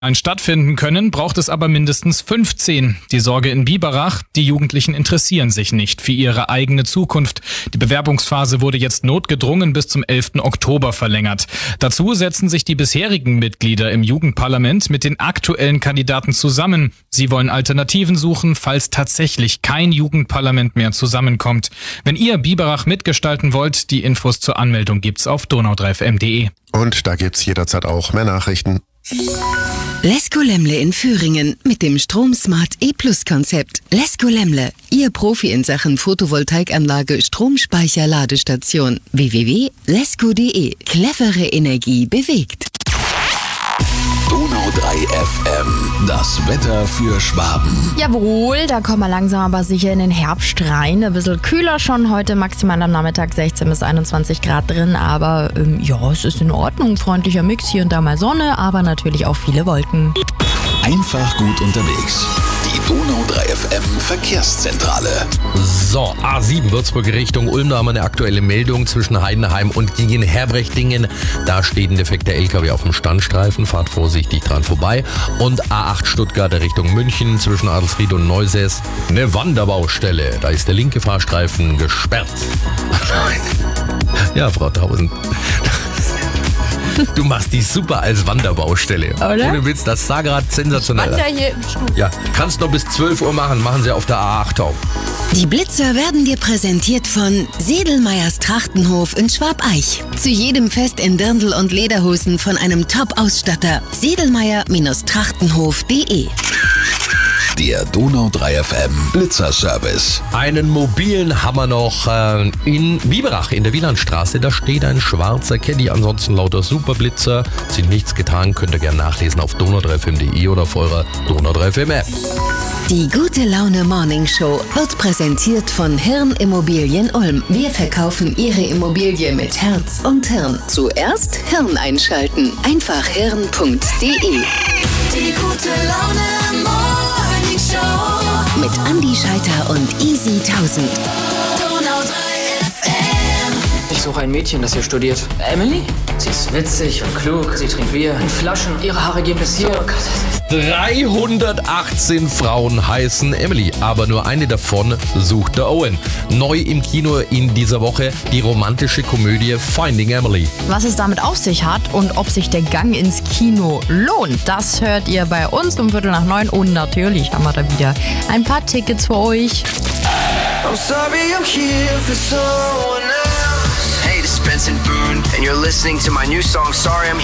stattfinden können, braucht es aber mindestens 15. Die Sorge in Biberach: die Jugendlichen interessieren sich nicht für ihre eigene Zukunft. Die Bewerbungsphase wurde jetzt notgedrungen bis zum 11. Oktober verlängert. Dazu setzen sich die bisherigen Mitglieder im Jugendparlament mit den aktuellen Kandidaten zusammen. Sie wollen Alternativen suchen, falls tatsächlich kein Jugendparlament mehr zusammenkommt. Wenn ihr Biberach mitgestalten wollt, die Infos zur Anmeldung gibt's auf donau3fm.de. Und da gibt's jederzeit auch mehr Nachrichten. Lesko Lemle in Führingen mit dem StromSmart E-Plus-Konzept. Lesko Lemle, Ihr Profi in Sachen Photovoltaikanlage, Stromspeicher, Ladestation. www.lesko.de. Clevere Energie bewegt. Donau 3 FM, das Wetter für Schwaben. Jawohl, da kommen wir langsam aber sicher in den Herbst rein. Ein bisschen kühler schon heute, maximal am Nachmittag 16 bis 21 Grad drin. Aber ja, es ist in Ordnung. Freundlicher Mix, hier und da mal Sonne, aber natürlich auch viele Wolken. Einfach gut unterwegs. Die Donau 3 FM Verkehrszentrale. So, A7 Würzburg Richtung Ulm, da haben wir eine aktuelle Meldung zwischen Heidenheim und gegen Herbrechtingen. Da steht ein defekter LKW auf dem Standstreifen, fahrt vorsichtig dran vorbei. Und A8 Stuttgart Richtung München zwischen Adelsried und Neusäß eine Wanderbaustelle. Da ist der linke Fahrstreifen gesperrt. Ja, Frau Tausend. Du machst die super als Wanderbaustelle. Oder? Ohne Witz, das sah gerade sensationell. Ja, hier im Studio. Ja, kannst noch bis 12 Uhr machen sie auf der A8 taub. Die Blitzer werden dir präsentiert von Sedelmeyers Trachtenhof in Schwabeich. Zu jedem Fest in Dirndl und Lederhosen von einem Top-Ausstatter. Sedelmeyer-Trachtenhof.de. Der Donau 3 FM Blitzerservice. Einen mobilen haben wir noch in Biberach in der Wielandstraße. Da steht ein schwarzer Caddy, ansonsten lauter Superblitzer. Sind nichts getan, könnt ihr gerne nachlesen auf donau3fm.de oder auf eurer Donau 3 FM App. Die Gute Laune Morning Show wird präsentiert von Hirn Immobilien Ulm. Wir verkaufen Ihre Immobilie mit Herz und Hirn. Zuerst Hirn einschalten. Einfach hirn.de. Die Gute Laune Morning Show Mit Andi Scheiter und Easy 1000. Donau 3 FM. Ich suche ein Mädchen, das hier studiert. Emily? Sie ist witzig und klug. Sie trinkt Bier in Flaschen. Ihre Haare gehen bis hier. 318 Frauen heißen Emily, aber nur eine davon sucht der Owen. Neu im Kino in dieser Woche die romantische Komödie Finding Emily. Was es damit auf sich hat und ob sich der Gang ins Kino lohnt, das hört ihr bei uns um 8:45. Und natürlich haben wir da wieder ein paar Tickets für euch. I'm sorry I'm here for someone else. Hey, this is Benson Boone, and you're listening to my new song, Sorry I'm